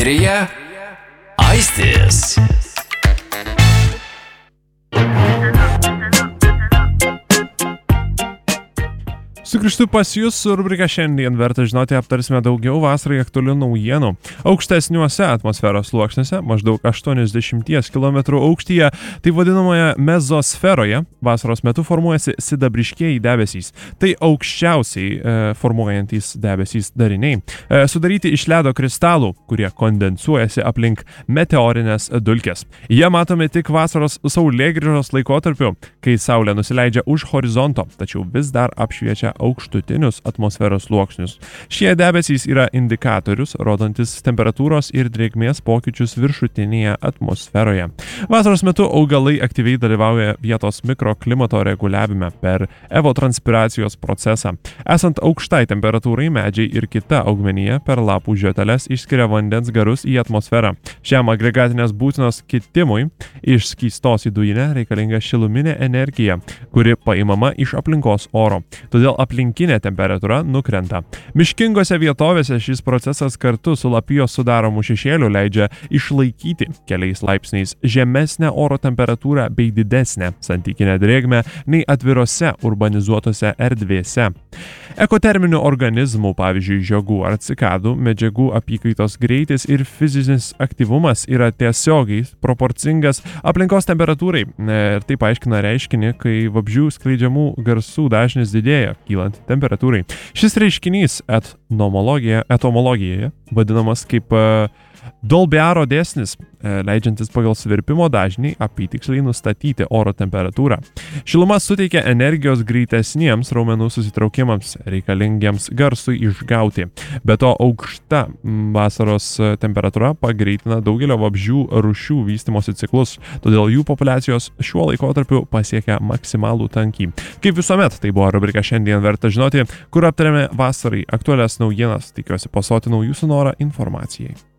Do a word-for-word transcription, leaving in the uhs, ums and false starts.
Eteryje Aistis. Sugrįžtu pas jūs su rubrika Šiandien verta žinoti, aptarsime daugiau vasarai aktualių naujienų. Aukštesniuose atmosferos sluoksniuose, maždaug aštuoniasdešimt kilometrų aukštyje, tai vadinamoje mezosferoje, vasaros metu formuojasi sidabriškieji debesys. Tai aukščiausiai e, formuojantys debesys dariniai, e, sudaryti iš ledo kristalų, kurie kondensuojasi aplink meteorinės dulkes. Jie matomi tik vasaros saulėgrįžos laikotarpiu, kai saulė nusileidžia už horizonto, tačiau vis dar apšviečia aukštutinius atmosferos sluoksnius. Šie debesys yra indikatorius, rodantis temperatūros ir drėgmės pokyčius viršutinėje atmosferoje. Vasaros metu augalai aktyviai dalyvauja vietos mikroklimato reguliavime per evotranspiracijos procesą. Esant aukštai temperatūrai, medžiai ir kita augmenija per lapų žioteles išskiria vandens garus į atmosferą. Šiam agregatinės būtinos kitimui iš skystos į dujinę reikalinga šiluminė energija, kuri paimama iš aplinkos oro. Todėl aplinkinė temperatūra nukrenta. Miškingose vietovėse šis procesas kartu su lapijos sudaromu šešėliu leidžia išlaikyti keliais laipsniais žemesnę oro temperatūrą bei didesnę santykinę drėgmę nei atvirose urbanizuotose erdvėse. Ekoterminių organizmų, pavyzdžiui, žiogų ar cikadų, medžiagų apykaitos greitis ir fizinis aktyvumas yra tiesiogiai proporcingas aplinkos temperatūrai. Ir tai paaiškina reiškinį, kai vabzdžių skleidžiamų garsų dažnis didėja, kylant temperatūrai. Šis reiškinys etnomologija, etomologijoje vadinamas kaip uh, Dolbearo dėsnis, leidžiantis pagal svirpimo dažnį apytiksliai nustatyti oro temperatūrą. Šiluma suteikia energijos greitesniems raumenų susitraukimams reikalingiems garsui išgauti. Be to, aukšta vasaros temperatūra pagreitina daugelio vabzdžių rūšių vystimosi ciklus, todėl jų populiacijos šiuo laikotarpiu pasiekia maksimalų tankį. Kaip visuomet, tai buvo rubrika Šiandien verta žinoti, kur aptarėme vasarai aktualias naujienas, tikiuosi pasotino jūsų norą informacijai.